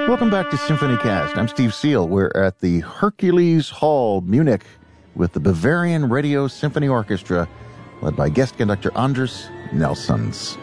Welcome back to Symphony Cast. I'm Steve Seal. We're at the Hercules Hall, Munich, with the Bavarian Radio Symphony Orchestra, led by guest conductor Anders Nelsons.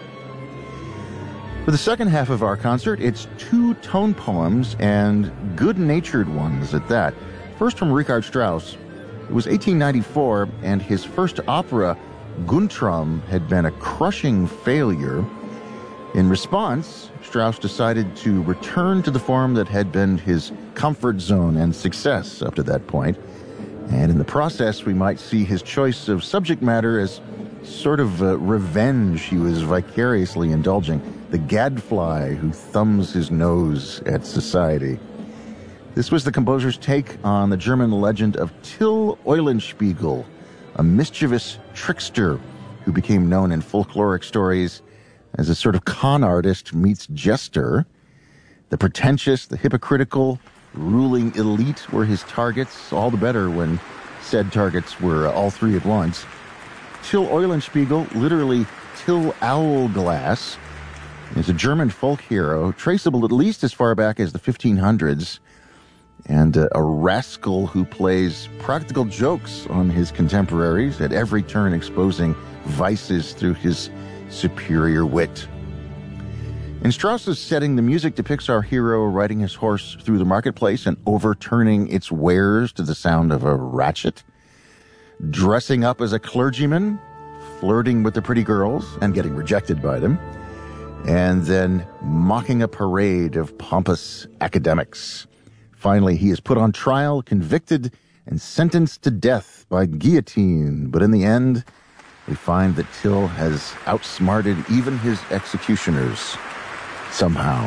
For the second half of our concert, it's two tone poems, and good-natured ones at that. First from Richard Strauss. It was 1894, and his first opera, Guntram, had been a crushing failure. In response, Strauss decided to return to the form that had been his comfort zone and success up to that point. And in the process, we might see his choice of subject matter as sort of revenge he was vicariously indulging. The gadfly who thumbs his nose at society. This was the composer's take on the German legend of Till Eulenspiegel, a mischievous trickster who became known in folkloric stories as a sort of con artist meets jester. The pretentious, the hypocritical, ruling elite were his targets, all the better when said targets were all three at once. Till Eulenspiegel, literally Till Owlglass, is a German folk hero, traceable at least as far back as the 1500s, and a rascal who plays practical jokes on his contemporaries, at every turn exposing vices through his superior wit. In Strauss's setting, the music depicts our hero riding his horse through the marketplace and overturning its wares to the sound of a ratchet, dressing up as a clergyman, flirting with the pretty girls and getting rejected by them, and then mocking a parade of pompous academics. Finally, he is put on trial, convicted, and sentenced to death by guillotine. But in the end, we find that Till has outsmarted even his executioners, somehow.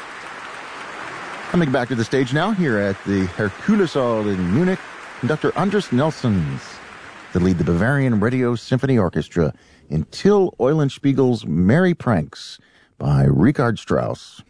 Coming back to the stage now, here at the Hercules Hall in Munich, conductor Anders Nelsons to lead the Bavarian Radio Symphony Orchestra in Till Eulenspiegel's Merry Pranks by Richard Strauss.